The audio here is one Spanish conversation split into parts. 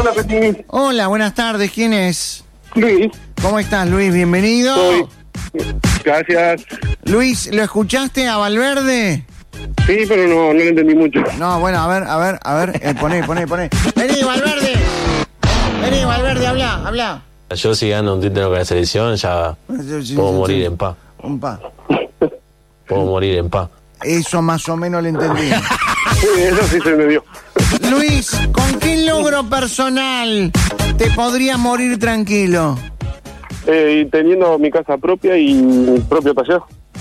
Hola, Peti. Hola, buenas tardes. ¿Quién es? Luis. ¿Cómo estás, Luis? Bienvenido. Soy. Gracias. Luis, ¿lo escuchaste a Valverde? Sí, pero no lo entendí mucho. No, bueno, a ver. Poné. Vení, Valverde, habla. Yo si gano un título con la selección ya puedo morir en paz. Puedo morir en paz. Eso más o menos lo entendí. Sí, eso sí se me dio. Luis, ¿con qué logro personal te podrías morir tranquilo? Y teniendo mi casa propia y mi propio taller.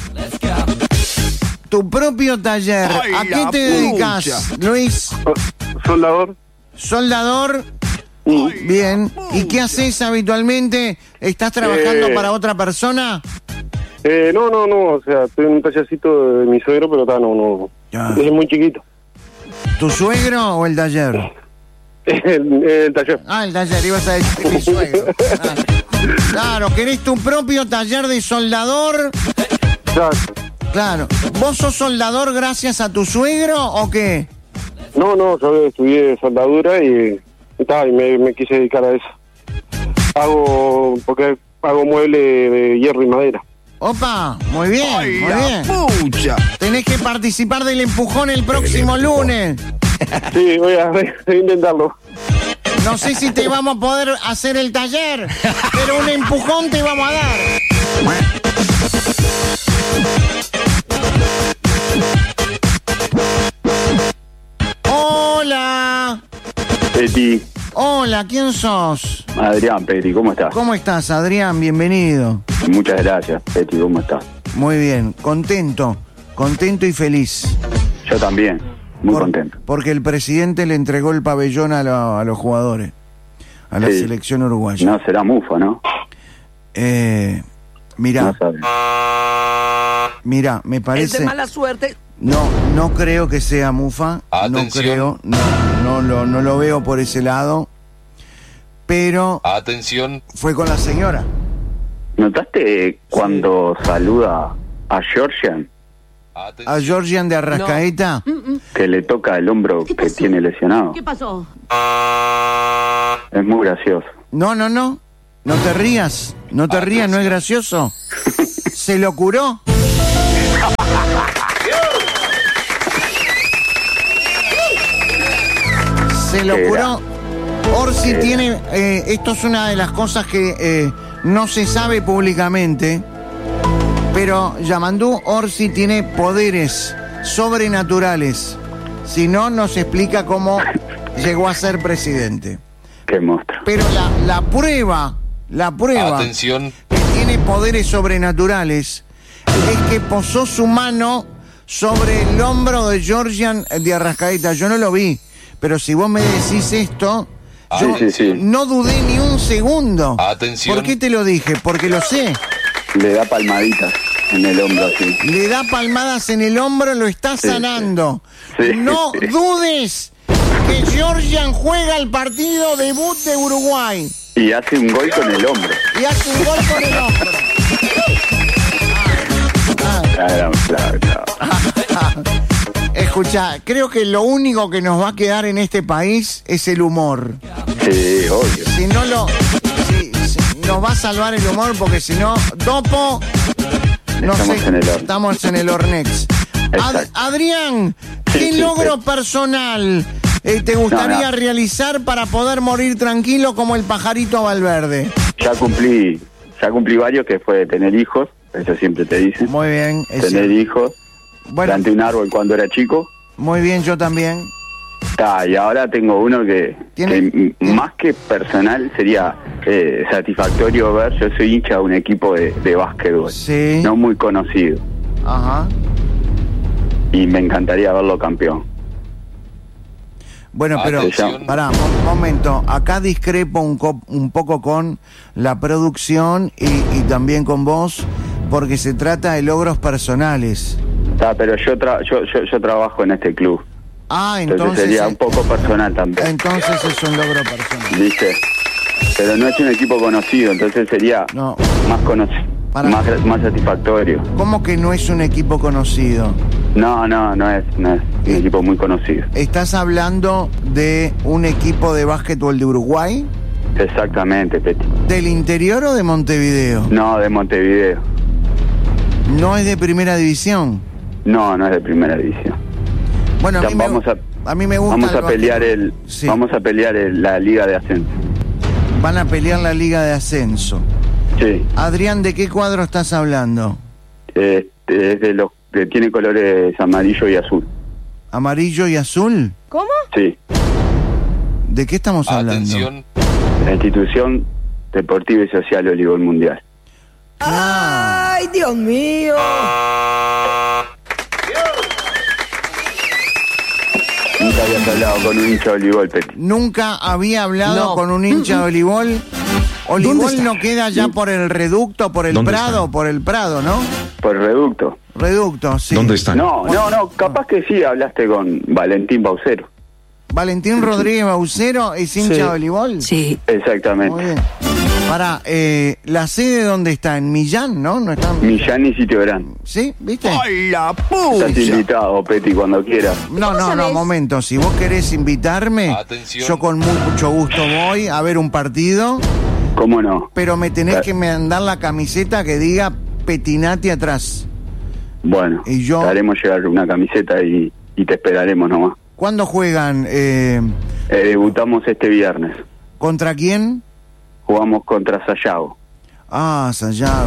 Tu propio taller. Ay, ¿A qué la te dedicas, pucha. Luis? Soldador. Soldador. Bien. ¿Y qué haces habitualmente? ¿Estás trabajando para otra persona? No. O sea, estoy en un tallercito de mi suegro, pero no. Ya. Es muy chiquito. ¿Tu suegro o el taller? El taller. Ah, el taller, ibas a decir mi suegro. Ah. Claro, ¿querés tu propio taller de soldador? Claro. ¿Vos sos soldador gracias a tu suegro o qué? No, yo estudié soldadura y me quise dedicar a eso. Porque hago muebles de hierro y madera. Opa, muy bien, ¡Ay, muy la bien. pucha! Tenés que participar del empujón el próximo lunes. Sí, voy a intentarlo. No sé si te vamos a poder hacer el taller, pero un empujón te vamos a dar. Hola. Peti, Hola, ¿quién sos? Adrián, Peti, ¿cómo estás? ¿Cómo estás, Adrián? Bienvenido. Muchas gracias, Peti, ¿cómo estás? Muy bien, contento y feliz. Yo también, muy contento. Porque el presidente le entregó el pabellón a los jugadores, a la Sí. selección uruguaya. No será mufa, ¿no? Mirá, No sabe. me parece... Es de mala suerte. No creo que sea mufa. Atención. No lo veo por ese lado. Pero Atención. fue con la señora. ¿Notaste cuando saluda a Georgian A Georgian de Arrascaeta. que le toca el hombro que tiene lesionado? ¿Qué pasó? Es muy gracioso. No. No te rías. No es gracioso. Se lo curó. Se lo curó. Orsi tiene... esto es una de las cosas que no se sabe públicamente, pero Yamandú Orsi tiene poderes sobrenaturales. Si no, nos explica cómo llegó a ser presidente. Qué monstruo. Pero la prueba Atención. que tiene poderes sobrenaturales es que posó su mano sobre el hombro de Georgian de Arrascaeta. Yo no lo vi, pero si vos me decís esto, yo Sí. no dudé ni un segundo. Atención. ¿Por qué te lo dije? Porque lo sé. Le da palmaditas en el hombro así. Le da palmadas en el hombro, lo está sanando. Sí. No dudes que Georgian juega el partido debut de Uruguay Y hace un gol con el hombro. y hace un gol con el hombro. Claro. Escucha, creo que lo único que nos va a quedar en este país es el humor. Sí, obvio. Si no nos va a salvar el humor, porque si no, Dopo, no Estamos sé, en el horno. estamos en el Ornex. Exacto. Adrián, ¿qué Sí, logro personal te gustaría No. realizar para poder morir tranquilo como el pajarito Valverde? Ya cumplí varios, que fue tener hijos, eso siempre te dicen. Muy bien, Tener hijos, bueno, planté un árbol cuando era chico. muy bien, yo también. Y ahora tengo uno que más que personal sería satisfactorio ver. Yo soy hincha de un equipo de básquetbol, Sí. no muy conocido, Ajá. y me encantaría verlo campeón. Bueno, pero Atención. pará, un momento. Acá discrepo un poco con la producción y también con vos, porque se trata de logros personales. Pero yo trabajo en este club, Entonces entonces sería un poco personal también, entonces es un logro personal. ¿viste? Pero no es un equipo conocido, entonces sería No. más conocido. más satisfactorio. ¿Cómo que no es un equipo conocido? No es un equipo muy conocido. ¿Estás hablando de un equipo de básquetbol de Uruguay? Exactamente, Peti. ¿Del interior o de Montevideo? No, de Montevideo. ¿No es de primera división? No es de primera división. Bueno, a mí me gusta. Vamos a pelear la Liga de Ascenso. Van a pelear la Liga de Ascenso. Sí. Adrián, ¿de qué cuadro estás hablando? Es de los que tiene colores amarillo y azul. ¿Amarillo y azul? ¿Cómo? Sí. ¿De qué estamos hablando? Atención. La institución deportiva y social Olivol Mundial. ¡Ay, Dios mío! Nunca habías hablado con un hincha de Olivol, Peti. Nunca había hablado con un hincha de Olivol. Olivol no queda ya por el reducto, por el Prado, por el Prado, ¿no? Por el reducto. Reducto, sí. ¿Dónde están? No, capaz que sí hablaste con Valentín Baucero. ¿Valentín Rodríguez Baucero es hincha de Olivol? Sí. Exactamente. Muy bien. Para, ¿la sede dónde está? ¿En Millán, no? ¿No está en Millán y Sitio Grande. ¿Sí? ¿Viste? ¡Ay, la pucha! Estás invitado, Peti, cuando quieras. No, momento. Si vos querés invitarme, Atención. yo con mucho gusto voy a ver un partido. ¿Cómo no? Pero me tenés que mandar la camiseta que diga Petinati atrás. Bueno, Y yo- te haremos llegar una camiseta y te esperaremos nomás. ¿Cuándo juegan? Debutamos este viernes. ¿Contra quién? Jugamos contra Sayago. Ah, Sayago.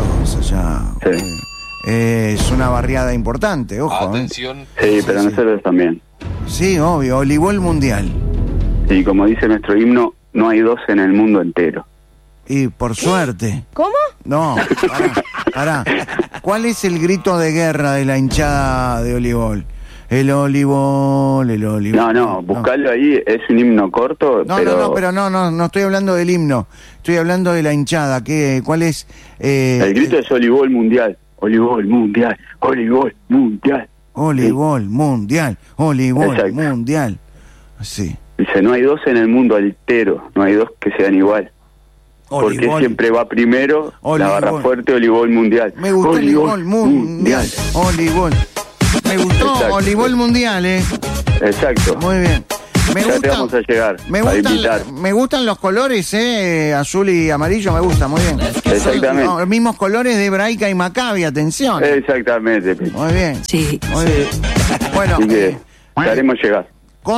Sí. Es una barriada importante, ojo. Atención. Sí, pero sí. nosotros también. Sí, obvio, Olivol Mundial. Y como dice nuestro himno, no hay dos en el mundo entero. Y por suerte. ¿Cómo? No, pará. ¿Cuál es el grito de guerra de la hinchada de Olivol? El Olivol. No, buscarlo ahí, es un himno corto, pero... No estoy hablando del himno. Estoy hablando de la hinchada. ¿Cuál es? el grito es Olivol Mundial. Olivol Mundial. Olivol Mundial. Olivol Mundial. Olivol Exacto. Mundial. Sí. Dice, no hay dos en el mundo entero, no hay dos que sean igual. Porque Olivol. siempre va primero Olivol. la barra fuerte Olivol Mundial. Me gustó Olivol Mundial. Olivol. Me gustó Exacto. Olivol Mundial, Exacto. Muy bien. Ya te vamos a llegar, a invitar. Me gustan los colores, azul y amarillo, me gusta, muy bien. Exactamente. Son los mismos colores de Hebraica y Maccabi, atención. Exactamente. Muy bien. Sí. Muy bien. Bueno, Así que te haremos llegar.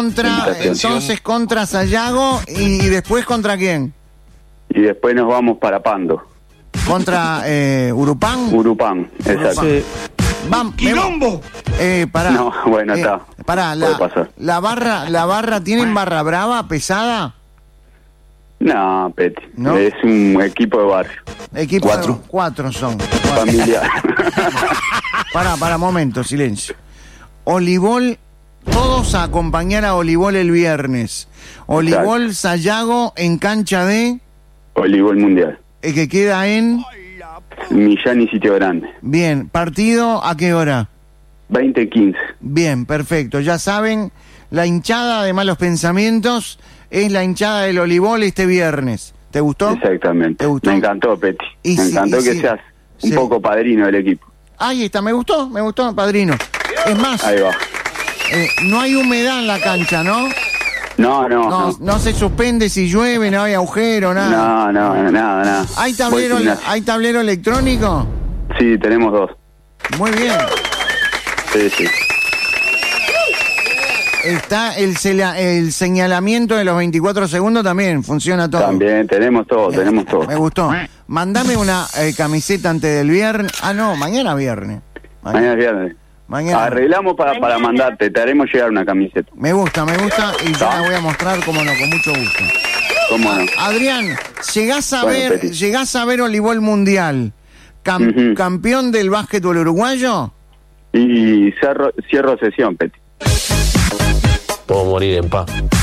entonces contra Sayago y después contra quién? Y después nos vamos para Pando. Contra Urupán. Urupán, exacto. ¡Quilombo! Pará. No, bueno, está. Pará, Puede pasar. la barra, ¿tienen barra brava, pesada? No, Peti. ¿No? Es un equipo de barrio. Equipo cuatro son. Familiar. Pará, momento, silencio. Olivol, todos a acompañar a Olivol el viernes. Olivol Sayago en cancha de... Olivol Mundial. El que queda en... Millán y Sitio Grande. Bien, ¿partido a qué hora? 20:15. Bien, perfecto. Ya saben, la hinchada de Malos Pensamientos es la hinchada del Olivol este viernes. ¿Te gustó? Exactamente. ¿Te gustó? Me encantó, Peti. Y Me sí, encantó y que sí. seas un Sí. poco padrino del equipo. Ahí está, me gustó, padrino. Es más, Ahí va. no hay humedad en la cancha, ¿no? No. Se suspende si llueve, no hay agujero, nada. No, nada. ¿Hay Voy tablero electrónico? Sí, tenemos dos. Muy bien. Sí. Está el señalamiento de los 24 segundos también, funciona todo. También tenemos todo. Me gustó. Mandame una camiseta antes del viernes. Ah, no, mañana viernes. Mañana es viernes. Mañana. Arreglamos para mandarte, te haremos llegar una camiseta. Me gusta y yo la voy a mostrar, como no, con mucho gusto. ¿Cómo no? Adrián, llegás a Bueno, ver Olivol Mundial, Ujú. campeón del básquetbol uruguayo. Y cierro sesión, Peti. Puedo morir en paz.